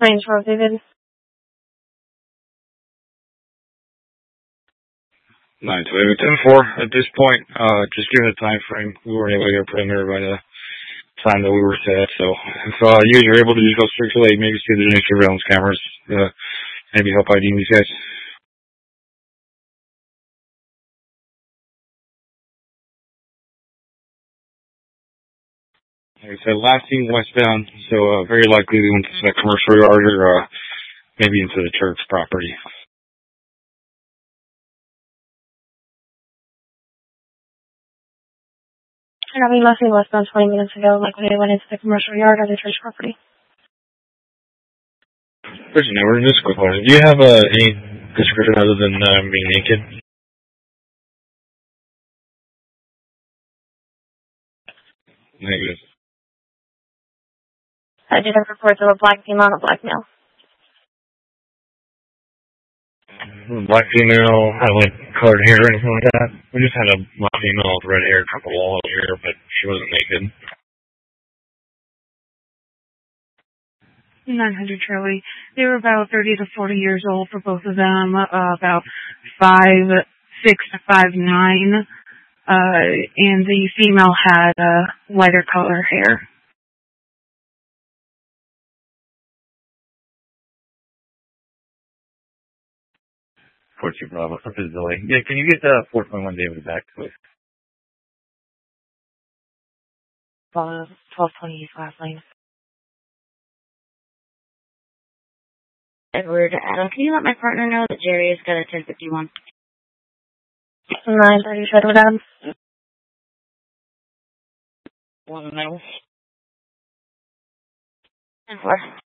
Range Road, David. 9-2-10-4. At this point, just given the time frame, we weren't able to get a perimeter by the time that we were set. So if you guys are able to just go circulate, maybe see if there's any surveillance cameras, maybe help ID these guys. Like I said, last seen westbound, so very likely they went to that commercial yard or maybe into the Turks property. And we left me westbound 20 minutes ago, like when they went into the commercial yard or the church property. Listen, now we're in this quick question. Do you have any description other than being naked? Negative. I did have reports of a black female and a black male. Black female, had like colored hair or anything like that? We just had a black female with red hair, couple of long hair, but she wasn't naked. 900 Charlie. They were about 30 to 40 years old for both of them, about 5'6" to 5'9", and the female had lighter color hair. Fort Bravo, this is Billy. Yeah, can you get 421 David back, please? 1220 East Last Lane. Edward, Adam, can you let my partner know that Jerry has got a 1051? 930 Edward, Adam. 1 minute. 10-4.